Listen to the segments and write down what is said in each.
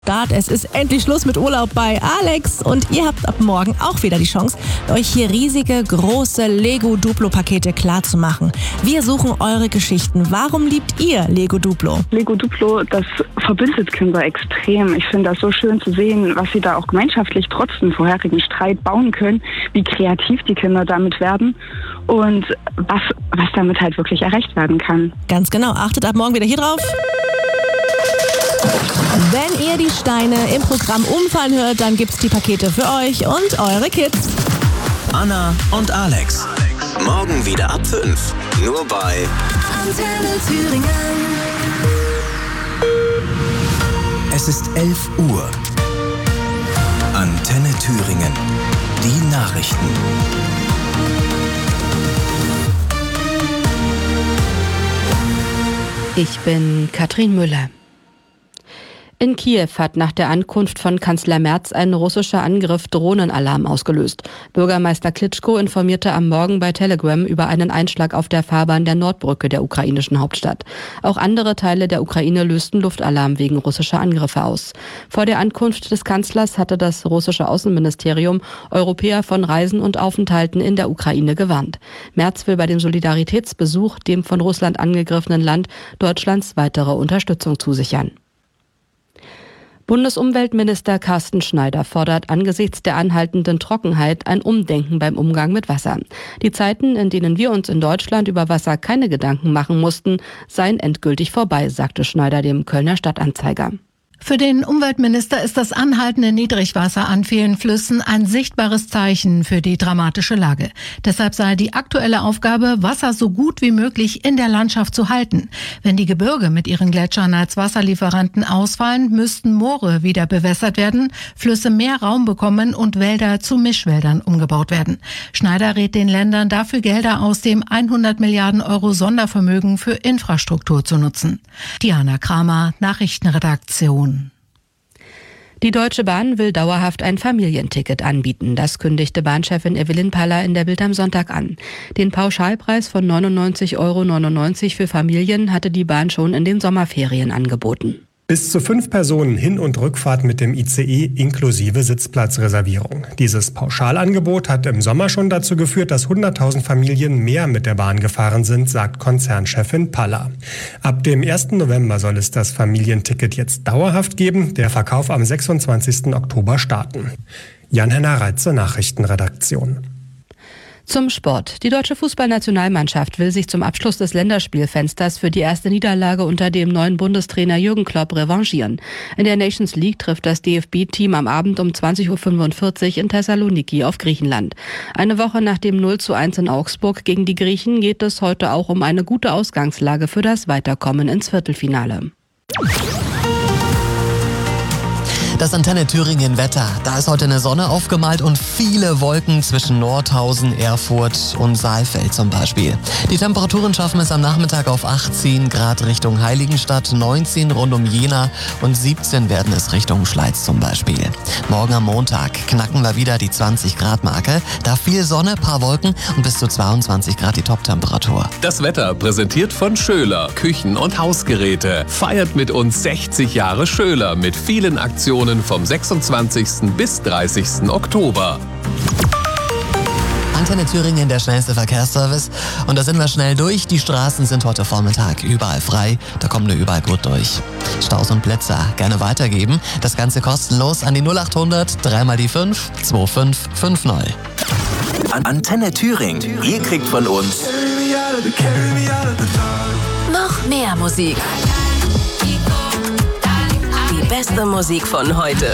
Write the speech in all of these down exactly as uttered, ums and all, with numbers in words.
Start. Es ist endlich Schluss mit Urlaub bei Alex und ihr habt ab morgen auch wieder die Chance, euch hier riesige, große Lego-Duplo-Pakete klarzumachen. Wir suchen eure Geschichten. Warum liebt ihr Lego Duplo? Lego Duplo, das verbindet Kinder extrem. Ich finde das so schön zu sehen, was sie da auch gemeinschaftlich trotz dem vorherigen Streit bauen können, wie kreativ die Kinder damit werden und was, was damit halt wirklich erreicht werden kann. Ganz genau. Achtet ab morgen wieder hier drauf. Wenn ihr die Steine im Programm umfallen hört, dann gibt's die Pakete für euch und eure Kids. Anna und Alex. Morgen wieder ab fünf. Nur bei Antenne Thüringen. Es ist elf Uhr. Antenne Thüringen. Die Nachrichten. Ich bin Katrin Müller. In Kiew hat nach der Ankunft von Kanzler Merz ein russischer Angriff Drohnenalarm ausgelöst. Bürgermeister Klitschko informierte am Morgen bei Telegram über einen Einschlag auf der Fahrbahn der Nordbrücke der ukrainischen Hauptstadt. Auch andere Teile der Ukraine lösten Luftalarm wegen russischer Angriffe aus. Vor der Ankunft des Kanzlers hatte das russische Außenministerium Europäer von Reisen und Aufenthalten in der Ukraine gewarnt. Merz will bei dem Solidaritätsbesuch dem von Russland angegriffenen Land Deutschlands weitere Unterstützung zusichern. Bundesumweltminister Carsten Schneider fordert angesichts der anhaltenden Trockenheit ein Umdenken beim Umgang mit Wasser. Die Zeiten, in denen wir uns in Deutschland über Wasser keine Gedanken machen mussten, seien endgültig vorbei, sagte Schneider dem Kölner Stadtanzeiger. Für den Umweltminister ist das anhaltende Niedrigwasser an vielen Flüssen ein sichtbares Zeichen für die dramatische Lage. Deshalb sei die aktuelle Aufgabe, Wasser so gut wie möglich in der Landschaft zu halten. Wenn die Gebirge mit ihren Gletschern als Wasserlieferanten ausfallen, müssten Moore wieder bewässert werden, Flüsse mehr Raum bekommen und Wälder zu Mischwäldern umgebaut werden. Schneider rät den Ländern dafür, Gelder aus dem hundert Milliarden Euro Sondervermögen für Infrastruktur zu nutzen. Diana Kramer, Nachrichtenredaktion. Die Deutsche Bahn will dauerhaft ein Familienticket anbieten. Das kündigte Bahnchefin Evelyn Paller in der Bild am Sonntag an. Den Pauschalpreis von neunundneunzig Euro neunundneunzig für Familien hatte die Bahn schon in den Sommerferien angeboten. Bis zu fünf Personen Hin- und Rückfahrt mit dem I C E inklusive Sitzplatzreservierung. Dieses Pauschalangebot hat im Sommer schon dazu geführt, dass hunderttausend Familien mehr mit der Bahn gefahren sind, sagt Konzernchefin Paller. Ab dem ersten November soll es das Familienticket jetzt dauerhaft geben, der Verkauf am sechsundzwanzigsten Oktober starten. Jan-Henner Reitze, Nachrichtenredaktion. Zum Sport. Die deutsche Fußballnationalmannschaft will sich zum Abschluss des Länderspielfensters für die erste Niederlage unter dem neuen Bundestrainer Jürgen Klopp revanchieren. In der Nations League trifft das D F B-Team am Abend um zwanzig Uhr fünfundvierzig in Thessaloniki auf Griechenland. Eine Woche nach dem null zu eins in Augsburg gegen die Griechen geht es heute auch um eine gute Ausgangslage für das Weiterkommen ins Viertelfinale. Das Antenne Thüringen Wetter. Da ist heute eine Sonne aufgemalt und viele Wolken zwischen Nordhausen, Erfurt und Saalfeld zum Beispiel. Die Temperaturen schaffen es am Nachmittag auf achtzehn Grad Richtung Heiligenstadt, neunzehn rund um Jena und siebzehn werden es Richtung Schleiz zum Beispiel. Morgen am Montag knacken wir wieder die zwanzig Grad Marke. Da viel Sonne, paar Wolken und bis zu zweiundzwanzig Grad die Toptemperatur. Das Wetter präsentiert von Schöler, Küchen- und Hausgeräte. Feiert mit uns sechzig Jahre Schöler mit vielen Aktionen vom sechsundzwanzigsten bis dreißigsten Oktober. Antenne Thüringen, der schnellste Verkehrsservice. Und da sind wir schnell durch. Die Straßen sind heute Vormittag überall frei. Da kommen wir überall gut durch. Staus und Plätze gerne weitergeben. Das Ganze kostenlos an die null achthundert, dreimal die fünf, zwei fünf fünf null. Antenne Thüringen. Ihr kriegt von uns Noch mehr Musik. Die beste Musik von heute.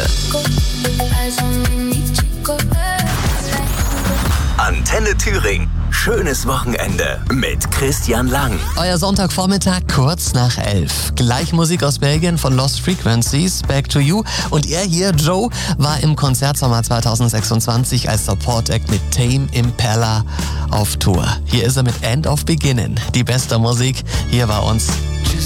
Antenne Thüringen. Schönes Wochenende mit Christian Lang. Euer Sonntagvormittag kurz nach elf. Gleich Musik aus Belgien von Lost Frequencies, Back to You. Und er hier, Joe, war im Konzertsommer zweitausendsechsundzwanzig als Support Act mit Tame Impala auf Tour. Hier ist er mit End of Beginning. Die beste Musik hier bei uns. Tschüss.